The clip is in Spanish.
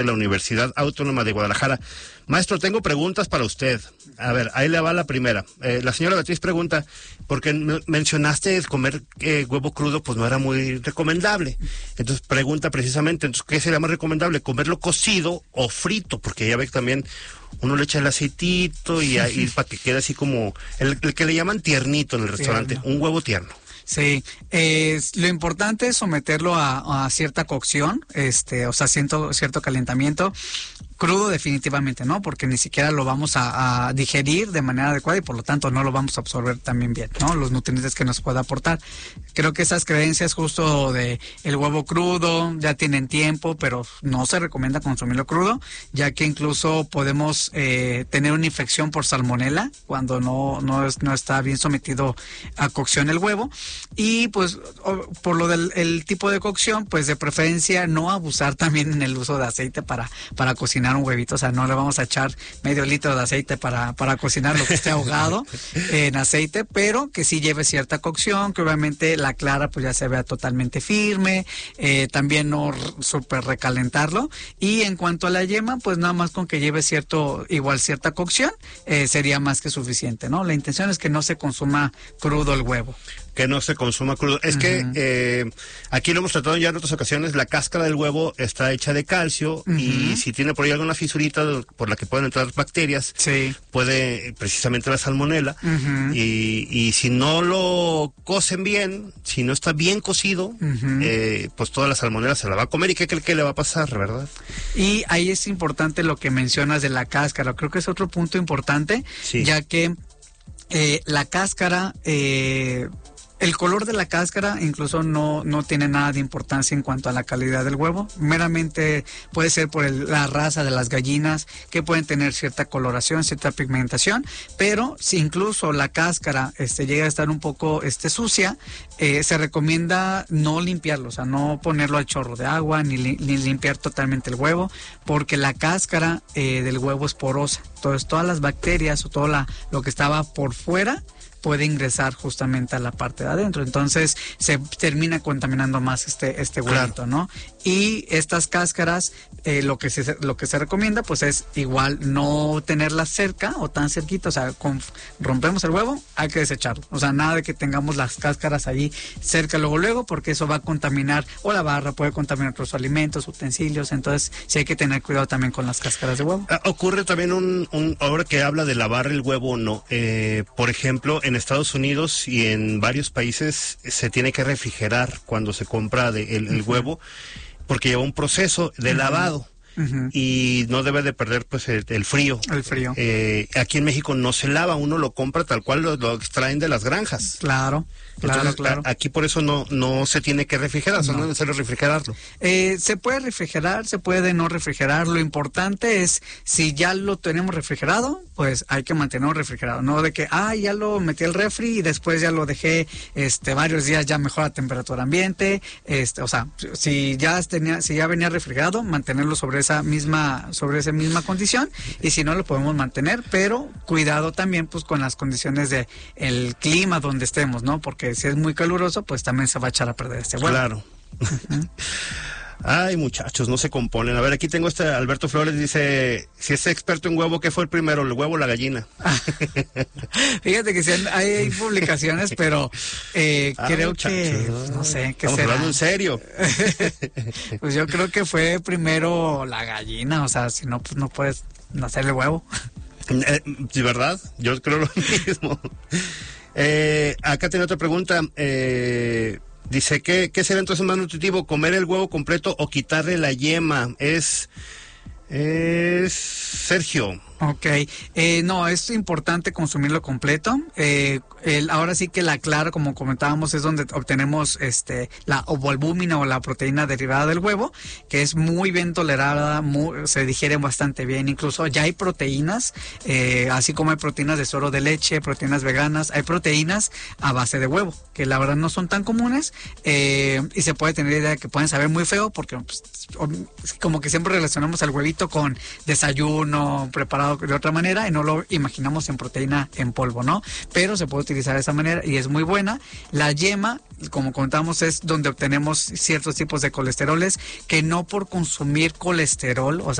de la Universidad Autónoma de Guadalajara. Maestro, tengo preguntas para usted. A ver, ahí le va la primera. La señora Beatriz pregunta, porque mencionaste comer huevo crudo, pues no era muy recomendable. Entonces pregunta precisamente, entonces, ¿qué sería más recomendable? ¿Comerlo cocido o frito? Porque ya ve que también uno le echa el aceitito y ahí para que quede así como el que le llaman tiernito en el restaurante, un huevo tierno. Sí, lo importante es someterlo a cierta cocción, o sea, cierto calentamiento. Crudo definitivamente no, porque ni siquiera lo vamos a digerir de manera adecuada y por lo tanto no lo vamos a absorber también bien, ¿no? Los nutrientes que nos pueda aportar. Creo que esas creencias justo de el huevo crudo ya tienen tiempo, pero no se recomienda consumirlo crudo, ya que incluso podemos tener una infección por salmonela cuando no está bien sometido a cocción el huevo. Y pues por lo del el tipo de cocción, pues de preferencia no abusar también en el uso de aceite para cocinar un huevito. O sea, no le vamos a echar medio litro de aceite para cocinar lo que esté ahogado en aceite, pero que sí lleve cierta cocción, que obviamente la clara pues ya se vea totalmente firme, también no súper recalentarlo. Y en cuanto a la yema, pues nada más con que lleve cierta cocción, sería más que suficiente, ¿no? La intención es que no se consuma crudo el huevo. Que no se consuma crudo. Es que aquí lo hemos tratado ya en otras ocasiones, la cáscara del huevo está hecha de calcio y si tiene por ahí alguna fisurita por la que pueden entrar bacterias, puede precisamente la salmonela y si no lo cocen bien, si no está bien cocido, pues toda la salmonela se la va a comer y ¿qué cree que le va a pasar, verdad? Y ahí es importante lo que mencionas de la cáscara. Creo que es otro punto importante, ya que la cáscara, el color de la cáscara incluso no tiene nada de importancia en cuanto a la calidad del huevo. Meramente puede ser por la raza de las gallinas, que pueden tener cierta coloración, cierta pigmentación, pero si incluso la cáscara llega a estar un poco sucia, se recomienda no limpiarlo, o sea, no ponerlo al chorro de agua, ni limpiar totalmente el huevo, porque la cáscara del huevo es porosa. Entonces todas las bacterias o todo lo que estaba por fuera puede ingresar justamente a la parte de adentro, entonces se termina contaminando más este huevito, ¿no? Y estas cáscaras, lo que se recomienda pues es igual no tenerlas cerca o tan cerquita, o sea, rompemos el huevo, hay que desecharlo, o sea, nada de que tengamos las cáscaras allí cerca luego, porque eso va a contaminar, o la barra puede contaminar otros alimentos, utensilios, entonces sí hay que tener cuidado también con las cáscaras de huevo. Ocurre también ahora que habla de lavar el huevo, no, por ejemplo, en Estados Unidos y en varios países se tiene que refrigerar cuando se compra el huevo, porque lleva un proceso de lavado. Y no debe de perder pues el frío. El frío. Aquí en México no se lava, uno lo compra tal cual lo extraen de las granjas. Claro. Entonces, claro. Aquí por eso no se tiene que refrigerar, no es necesario refrigerarlo. Se puede refrigerar, se puede no refrigerar. Lo importante es, si ya lo tenemos refrigerado, pues hay que mantenerlo refrigerado. No de que, ya lo metí al refri y después ya lo dejé varios días ya mejor a temperatura ambiente. O sea, si ya venía refrigerado, mantenerlo sobre esa misma condición, y si no lo podemos mantener, pero cuidado también pues con las condiciones de el clima donde estemos, ¿no? Porque si es muy caluroso, pues también se va a echar a perder este huevo. Claro. Ay, muchachos, no se componen. A ver, aquí tengo Alberto Flores, dice, si es experto en huevo, ¿qué fue el primero, el huevo o la gallina? Fíjate que sí, hay publicaciones, pero creo que, no sé, ¿qué será? Estamos hablando en serio. Pues yo creo que fue primero la gallina, o sea, si no, pues no puedes nacer el huevo. ¿Verdad? Yo creo lo mismo. Acá tiene otra pregunta. Dice, ¿qué será entonces más nutritivo? ¿Comer el huevo completo o quitarle la yema? Es Sergio. Ok, no, es importante consumirlo completo. Ahora sí que la clara, como comentábamos, es donde obtenemos la ovoalbúmina o la proteína derivada del huevo, que es muy bien tolerada, se digiere bastante bien. Incluso ya hay proteínas, así como hay proteínas de suero de leche, proteínas veganas, hay proteínas a base de huevo, que la verdad no son tan comunes, y se puede tener idea de que pueden saber muy feo, porque pues, como que siempre relacionamos al huevito con desayuno, preparado preparado de otra manera y no lo imaginamos en proteína en polvo, ¿no? Pero se puede utilizar de esa manera y es muy buena. La yema, como contamos, es donde obtenemos ciertos tipos de colesteroles que no por consumir colesterol, o sea,